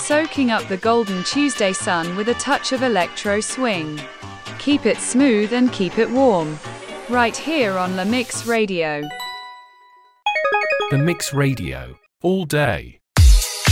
soaking up the golden Tuesday sun with a touch of electro swing. Keep it smooth and keep it warm. Right here on La Mix Radio. The Mix Radio. All day.